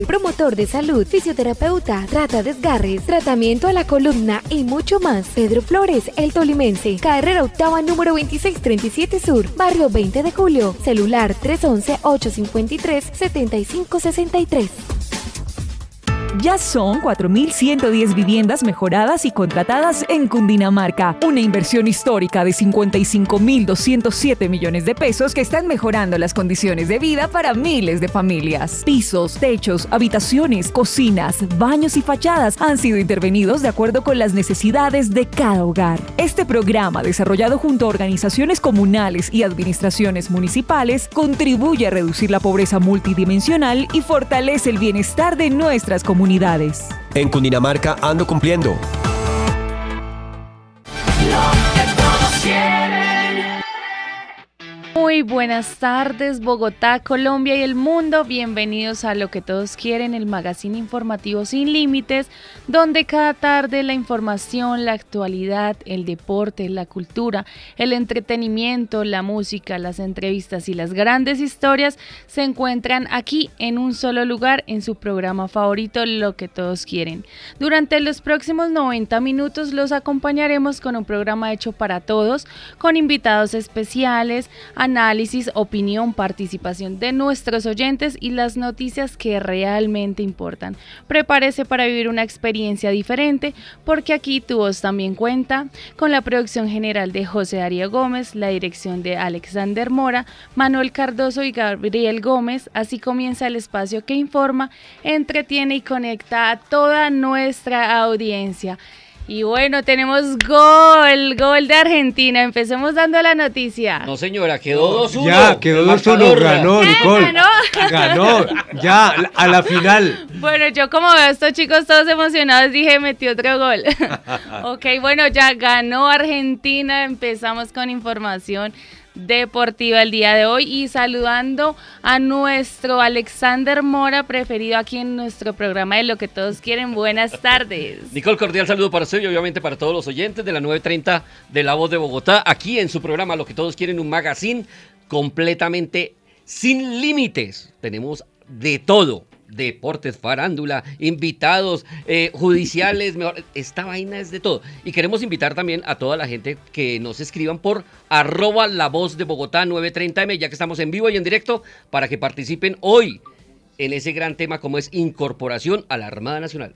Promotor de salud, fisioterapeuta, trata desgarres, tratamiento a la columna y mucho más. Pedro Flores, el tolimense. Carrera octava número 2637 Sur, barrio 20 de Julio. Celular 311-853-7563. Ya son 4.110 viviendas mejoradas y contratadas en Cundinamarca. Una inversión histórica de 55.207 millones de pesos que están mejorando las condiciones de vida para miles de familias. Pisos, techos, habitaciones, cocinas, baños y fachadas han sido intervenidos de acuerdo con las necesidades de cada hogar. Este programa, desarrollado junto a organizaciones comunales y administraciones municipales, contribuye a reducir la pobreza multidimensional y fortalece el bienestar de nuestras comunidades. En Cundinamarca ando cumpliendo. Muy buenas tardes, Bogotá, Colombia y el mundo. Bienvenidos a Lo que todos quieren, el magazine informativo sin límites, donde cada tarde la información, la actualidad, el deporte, la cultura, el entretenimiento, la música, las entrevistas y las grandes historias se encuentran aquí en un solo lugar en su programa favorito, Lo que todos quieren. Durante los próximos 90 minutos los acompañaremos con un programa hecho para todos, con invitados especiales, análisis, opinión, participación de nuestros oyentes y las noticias que realmente importan. Prepárese para vivir una experiencia diferente, porque aquí tu voz también cuenta, con la producción general de José Darío Gómez, la dirección de Alexander Mora, Manuel Cardoso y Gabriel Gómez. Así comienza el espacio que informa, entretiene y conecta a toda nuestra audiencia. Y bueno, tenemos gol de Argentina. Empecemos dando la noticia. No, señora, quedó 2-1. Ya, quedó 2-1, ganó, Nicole. Ganó, ya, a la final. Bueno, yo como veo a estos chicos todos emocionados, dije, metió otro gol. Ok, bueno, ya ganó Argentina. Empezamos con información deportiva el día de hoy y saludando a nuestro Alexander Mora, preferido aquí en nuestro programa de Lo que todos quieren. Buenas tardes. Nicole, cordial saludo para usted y obviamente para todos los oyentes de la 930 de La Voz de Bogotá, aquí en su programa Lo que todos quieren, un magazine completamente sin límites. Tenemos de todo. Deportes, farándula, invitados, judiciales, esta vaina es de todo. Y queremos invitar también a toda la gente que nos escriban por @La Voz de Bogotá 930M, ya que estamos en vivo y en directo, para que participen hoy en ese gran tema como es incorporación a la Armada Nacional.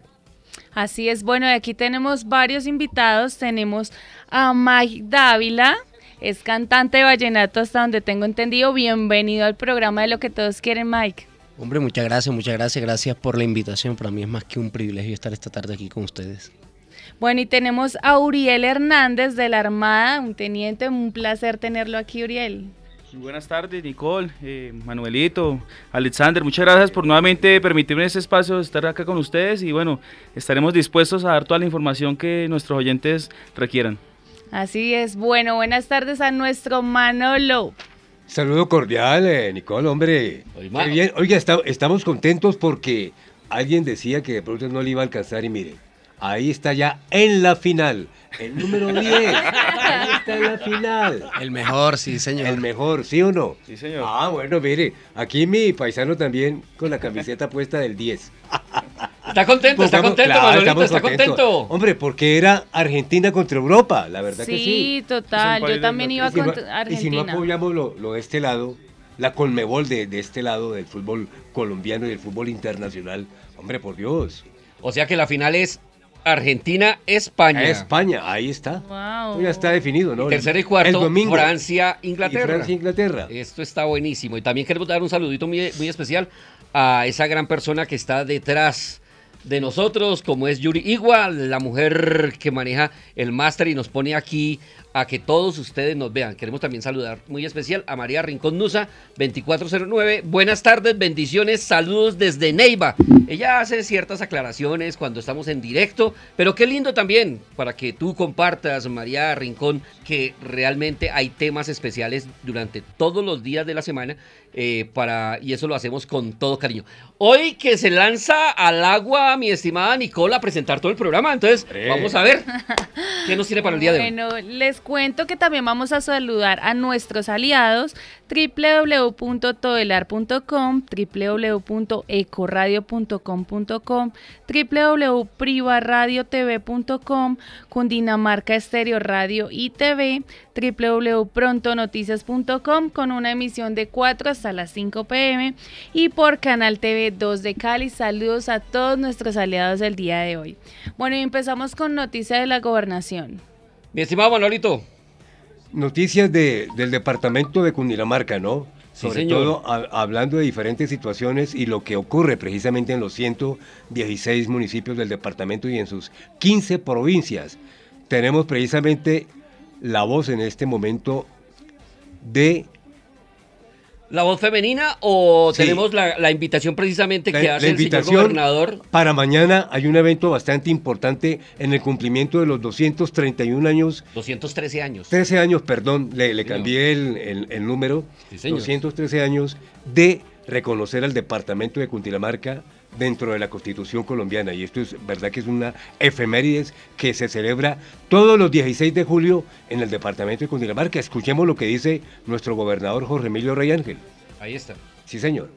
Así es, bueno, aquí tenemos varios invitados. Tenemos a Mike Dávila, es cantante de vallenato hasta donde tengo entendido. Bienvenido al programa de Lo que todos quieren, Mike. Hombre, muchas gracias por la invitación. Para mí es más que un privilegio estar esta tarde aquí con ustedes. Bueno, y tenemos a Uriel Hernández de la Armada, un teniente, un placer tenerlo aquí, Uriel. Buenas tardes, Nicole, Manuelito, Alexander, muchas gracias por nuevamente permitirme ese espacio de estar acá con ustedes y bueno, estaremos dispuestos a dar toda la información que nuestros oyentes requieran. Así es, bueno, buenas tardes a nuestro Manolo. Saludo cordial, Nicole, hombre. Qué bien. Oiga, estamos contentos porque alguien decía que de pronto no le iba a alcanzar y mire, ahí está ya en la final, el número 10, ahí está en la final. El mejor, sí, señor. El mejor, ¿sí o no? Sí, señor. Ah, bueno, mire, aquí mi paisano también con la camiseta puesta del 10. Está contento, claro, Manolito, está contento. Hombre, porque era Argentina contra Europa, la verdad que sí. Sí, total, yo también iba contra Argentina. Y si no apoyamos lo de este lado, la Conmebol de este lado del fútbol colombiano y del fútbol internacional, hombre, por Dios. O sea que la final es Argentina-España. España, ahí está. Wow. Ya está definido, ¿no? Tercero y cuarto, el domingo. Francia-Inglaterra. Francia-Inglaterra. Esto está buenísimo. Y también queremos dar un saludito muy especial a esa gran persona que está detrás de nosotros, como es Yuri Igua, la mujer que maneja el máster y nos pone aquí a que todos ustedes nos vean. Queremos también saludar muy especial a María Rincón Nusa, 2409. Buenas tardes, bendiciones, saludos desde Neiva. Ella hace ciertas aclaraciones cuando estamos en directo, pero qué lindo también para que tú compartas, María Rincón, que realmente hay temas especiales durante todos los días de la semana y eso lo hacemos con todo cariño. Hoy que se lanza al agua mi estimada Nicole a presentar todo el programa, entonces vamos a ver qué nos tiene para el día de hoy. Bueno, les cuento que también vamos a saludar a nuestros aliados. www.todelar.com, www.ecoradio.com.com, www.privaradiotv.com, Cundinamarca Estéreo Radio y TV, www.prontonoticias.com con una emisión de 4 hasta las 5 p.m. y por Canal TV 2 de Cali. Saludos a todos nuestros aliados del día de hoy. Bueno, y empezamos con noticias de la gobernación. Mi estimado Manolito. Noticias del departamento de Cundinamarca, ¿no? Sí, sobre señor. todo hablando de diferentes situaciones y lo que ocurre precisamente en los 116 municipios del departamento y en sus 15 provincias. Tenemos precisamente la voz en este momento de... ¿La voz femenina o Sí. tenemos la invitación precisamente que hace el señor invitación gobernador? para mañana hay un evento bastante importante en el cumplimiento de los 231 años. 213 años. 13 años, perdón, le Señor. cambié el número. Sí, señor. 213 años de reconocer al departamento de Cundinamarca dentro de la Constitución colombiana. Y esto es verdad que es una efemérides que se celebra todos los 16 de julio en el departamento de Cundinamarca. Escuchemos lo que dice nuestro gobernador Jorge Emilio Rey Ángel. Ahí está. Sí, señor.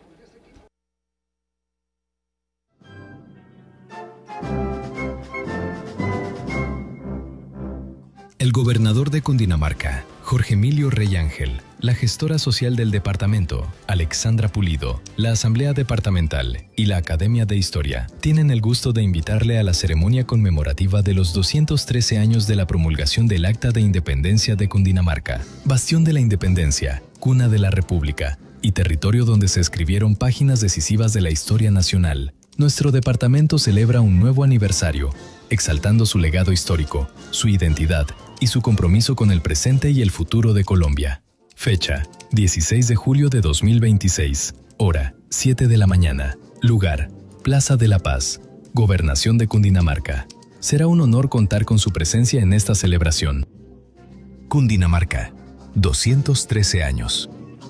El gobernador de Cundinamarca, Jorge Emilio Rey Ángel, la gestora social del departamento, Alexandra Pulido, la Asamblea Departamental y la Academia de Historia tienen el gusto de invitarle a la ceremonia conmemorativa de los 213 años de la promulgación del Acta de Independencia de Cundinamarca, bastión de la independencia, cuna de la República y territorio donde se escribieron páginas decisivas de la historia nacional. Nuestro departamento celebra un nuevo aniversario, exaltando su legado histórico, su identidad y su compromiso con el presente y el futuro de Colombia. Fecha: 16 de julio de 2026. Hora: 7 de la mañana. Lugar: Plaza de la Paz, Gobernación de Cundinamarca. Será un honor contar con su presencia en esta celebración. Cundinamarca, 213 años.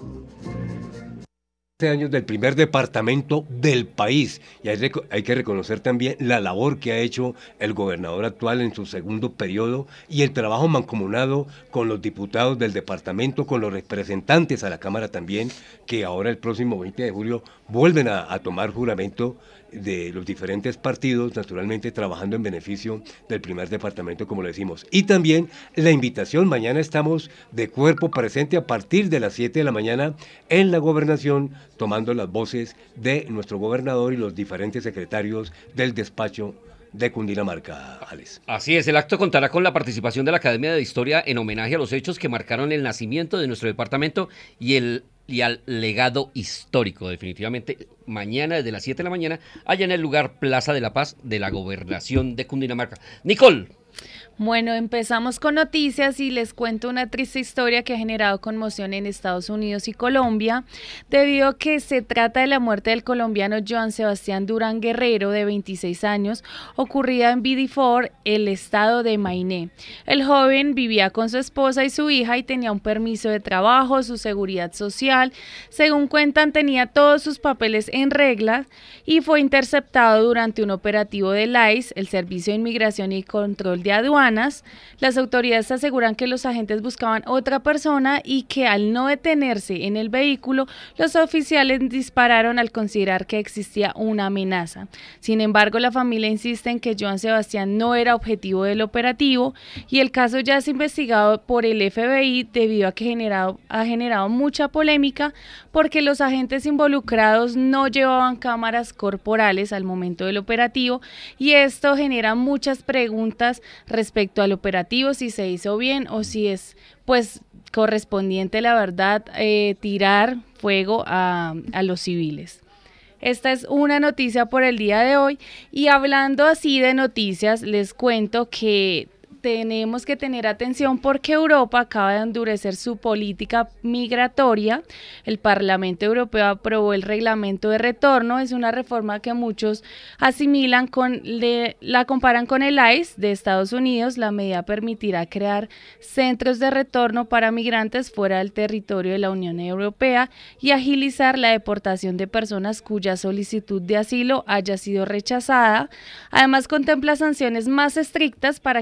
Años del primer departamento del país, y hay que reconocer también la labor que ha hecho el gobernador actual en su segundo periodo y el trabajo mancomunado con los diputados del departamento, con los representantes a la Cámara también, que ahora el próximo 20 de julio vuelven a tomar juramento de los diferentes partidos, naturalmente trabajando en beneficio del primer departamento, como le decimos. Y también la invitación, mañana estamos de cuerpo presente a partir de las 7 de la mañana en la gobernación, tomando las voces de nuestro gobernador y los diferentes secretarios del despacho de Cundinamarca, Alex. Así es, el acto contará con la participación de la Academia de Historia en homenaje a los hechos que marcaron el nacimiento de nuestro departamento y al legado histórico. Definitivamente, mañana desde las 7 de la mañana, allá en el lugar Plaza de la Paz de la Gobernación de Cundinamarca. Nicole. Bueno, empezamos con noticias y les cuento una triste historia que ha generado conmoción en Estados Unidos y Colombia, debido a que se trata de la muerte del colombiano Joan Sebastián Durán Guerrero, de 26 años, ocurrida en Biddeford, el estado de Maine. El joven vivía con su esposa y su hija y tenía un permiso de trabajo, su seguridad social. Según cuentan, tenía todos sus papeles en regla y fue interceptado durante un operativo del ICE, el Servicio de Inmigración y Control de Aduanas. Las autoridades aseguran que los agentes buscaban otra persona y que al no detenerse en el vehículo, los oficiales dispararon al considerar que existía una amenaza. Sin embargo, la familia insiste en que Joan Sebastián no era objetivo del operativo y el caso ya es investigado por el FBI debido a que ha generado mucha polémica porque los agentes involucrados no llevaban cámaras corporales al momento del operativo y esto genera muchas preguntas respecto al operativo, si se hizo bien o si es pues correspondiente, la verdad, tirar fuego a los civiles. Esta es una noticia por el día de hoy y hablando así de noticias, les cuento que tenemos que tener atención porque Europa acaba de endurecer su política migratoria. El Parlamento Europeo aprobó el reglamento de retorno. Es una reforma que muchos asimilan la comparan con el ICE de Estados Unidos. La medida permitirá crear centros de retorno para migrantes fuera del territorio de la Unión Europea y agilizar la deportación de personas cuya solicitud de asilo haya sido rechazada. Además, contempla sanciones más estrictas para quienes se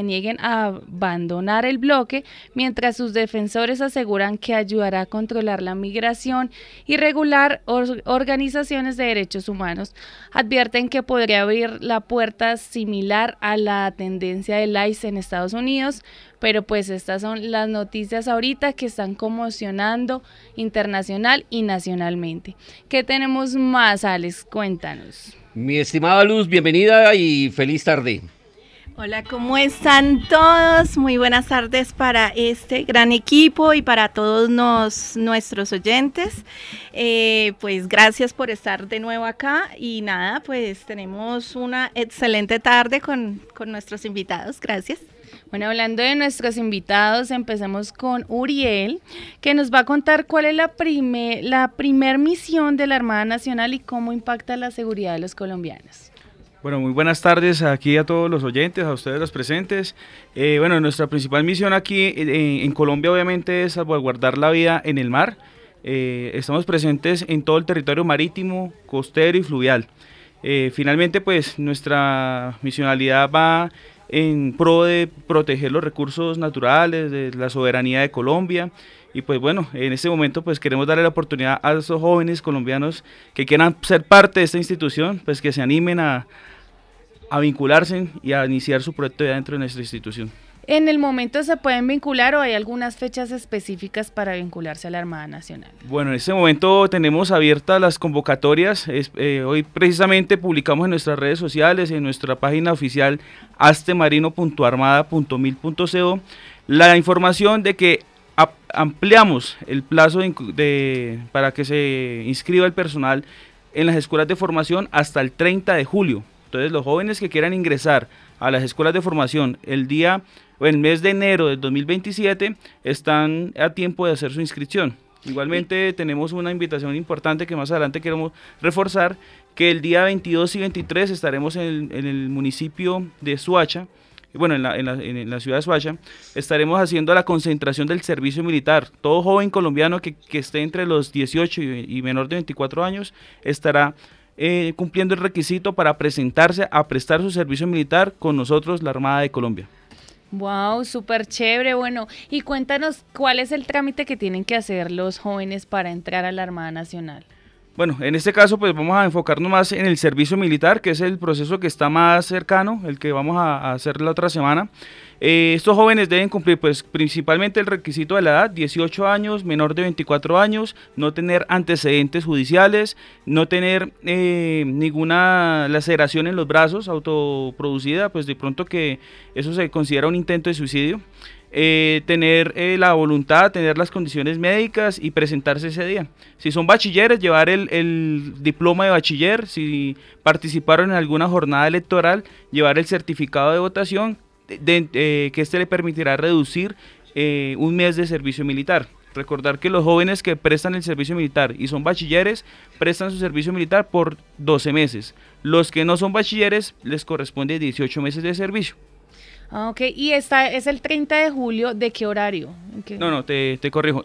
nieguen a abandonar el bloque, mientras sus defensores aseguran que ayudará a controlar la migración y regular organizaciones de derechos humanos. Advierten que podría abrir la puerta similar a la tendencia del ICE en Estados Unidos, pero pues estas son las noticias ahorita que están conmocionando internacional y nacionalmente. ¿Qué tenemos más, Alex? Cuéntanos. Mi estimada Luz, bienvenida y feliz tarde. Hola, ¿cómo están todos? Muy buenas tardes para este gran equipo y para todos nuestros oyentes. Pues gracias por estar de nuevo acá y nada, pues tenemos una excelente tarde con nuestros invitados. Gracias. Bueno, hablando de nuestros invitados, empecemos con Uriel, que nos va a contar cuál es la primer misión de la Armada Nacional y cómo impacta la seguridad de los colombianos. Bueno, muy buenas tardes aquí a todos los oyentes, a ustedes los presentes. Bueno, nuestra principal misión aquí en Colombia obviamente es salvaguardar la vida en el mar. Estamos presentes en todo el territorio marítimo, costero y fluvial. Finalmente, pues nuestra misionalidad va en pro de proteger los recursos naturales, de la soberanía de Colombia. Y pues bueno, en este momento pues queremos darle la oportunidad a esos jóvenes colombianos que quieran ser parte de esta institución, pues que se animen a vincularse y a iniciar su proyecto dentro de nuestra institución. ¿En el momento se pueden vincular o hay algunas fechas específicas para vincularse a la Armada Nacional? Bueno, en este momento tenemos abiertas las convocatorias. Hoy precisamente publicamos en nuestras redes sociales, en nuestra página oficial astemarino.armada.mil.co, la información de que ampliamos el plazo para que se inscriba el personal en las escuelas de formación hasta el 30 de julio. Entonces los jóvenes que quieran ingresar a las escuelas de formación el mes de enero del 2027 están a tiempo de hacer su inscripción. Igualmente tenemos una invitación importante que más adelante queremos reforzar, que el día 22 y 23 estaremos en el municipio de Soacha. Bueno, en la ciudad de Soacha, estaremos haciendo la concentración del servicio militar. Todo joven colombiano que esté entre los 18 y menor de 24 años estará cumpliendo el requisito para presentarse a prestar su servicio militar con nosotros, la Armada de Colombia. Wow, súper chévere. Bueno, y cuéntanos cuál es el trámite que tienen que hacer los jóvenes para entrar a la Armada Nacional. Bueno, en este caso pues vamos a enfocarnos más en el servicio militar, que es el proceso que está más cercano, el que vamos a hacer la otra semana. Estos jóvenes deben cumplir pues principalmente el requisito de la edad, 18 años, menor de 24 años, no tener antecedentes judiciales, no tener ninguna laceración en los brazos autoproducida, pues de pronto que eso se considera un intento de suicidio. Tener la voluntad, tener las condiciones médicas y presentarse ese día. Si son bachilleres, llevar el diploma de bachiller. Si participaron en alguna jornada electoral, llevar el certificado de votación, que le permitirá reducir un mes de servicio militar. Recordar que los jóvenes que prestan el servicio militar y son bachilleres, prestan su servicio militar por 12 meses. Los que no son bachilleres, les corresponde 18 meses de servicio. Ah, ok, y esta es el 30 de julio, ¿de qué horario? No, te corrijo.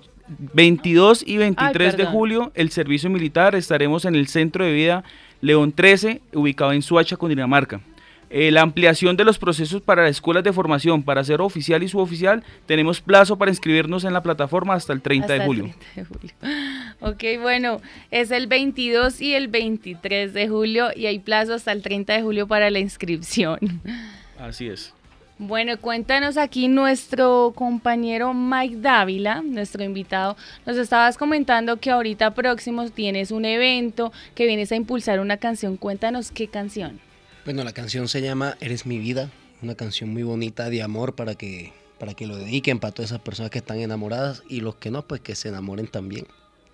22 y 23 de julio, el servicio militar, estaremos en el Centro de Vida León 13, ubicado en Soacha, Cundinamarca. La ampliación de los procesos para las escuelas de formación, para ser oficial y suboficial, tenemos plazo para inscribirnos en la plataforma hasta el 30 de julio. Ok, bueno, es el 22 y el 23 de julio y hay plazo hasta el 30 de julio para la inscripción. Así es. Bueno, cuéntanos aquí nuestro compañero Mike Dávila, nuestro invitado, nos estabas comentando que ahorita próximo tienes un evento, que vienes a impulsar una canción. Cuéntanos qué canción. Bueno, la canción se llama Eres mi vida, una canción muy bonita de amor para que lo dediquen para todas esas personas que están enamoradas y los que no, pues que se enamoren también.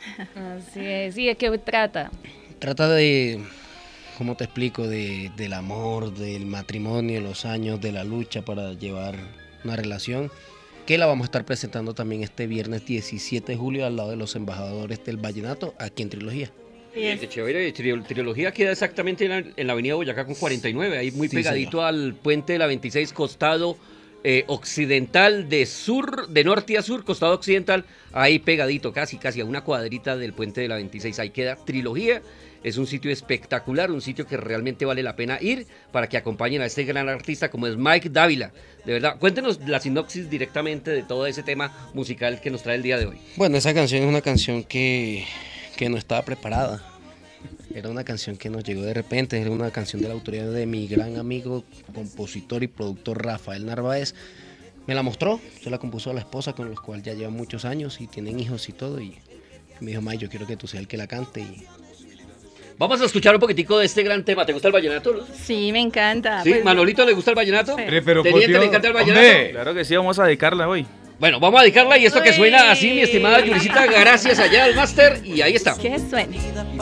Así es, ¿y de qué trata? Trata de, ¿cómo te explico? Del amor, del matrimonio, los años, de la lucha para llevar una relación, que la vamos a estar presentando también este viernes 17 de julio al lado de los embajadores del Vallenato, aquí en Trilogía. Chévere, Trilogía queda exactamente en la avenida Boyacá con 49, ahí muy sí, pegadito señor. Al puente de la 26, costado occidental de norte a sur, costado occidental, ahí pegadito, casi a una cuadrita del puente de la 26. Ahí queda Trilogía. Es un sitio espectacular, un sitio que realmente vale la pena ir para que acompañen a este gran artista como es Mike Dávila. De verdad, cuéntenos la sinopsis directamente de todo ese tema musical que nos trae el día de hoy. Bueno, esa canción es una canción que no estaba preparada. Era una canción que nos llegó de repente, era una canción de la autoría de mi gran amigo, compositor y productor Rafael Narváez. Me la mostró, se la compuso a la esposa con los cuales ya llevan muchos años y tienen hijos y todo. Y me dijo, Mike, yo quiero que tú seas el que la cante. Y vamos a escuchar un poquitico de este gran tema. ¿Te gusta el vallenato, Luz? Sí, me encanta. ¿Sí? Pues, ¿Manolito le gusta el vallenato? Sí. Pero ¿Teniente le encanta el vallenato? Hombre. Claro que sí, vamos a dedicarla hoy. Bueno, vamos a dedicarla y esto que suena así, mi estimada Yuricita, gracias allá al máster y ahí está. Que suene.